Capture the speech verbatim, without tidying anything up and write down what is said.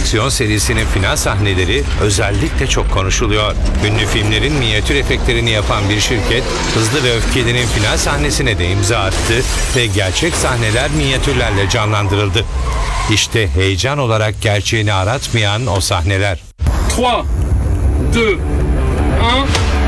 aksiyon serisinin final sahneleri özellikle çok konuşuluyor. Ünlü filmlerin minyatür efektlerini yapan bir şirket, Hızlı ve Öfkeli'nin final sahnesine de imza attı ve gerçek sahneler minyatürlerle canlandırıldı. İşte heyecan olarak gerçeğini aratmayan o sahneler. üç, iki, bir